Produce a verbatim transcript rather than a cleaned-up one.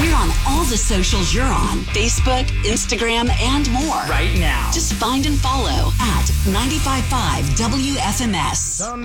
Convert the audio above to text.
We're on all the socials you're on. Facebook, Instagram, and more. Right now. Just find and follow at ninety-five point five W F M S.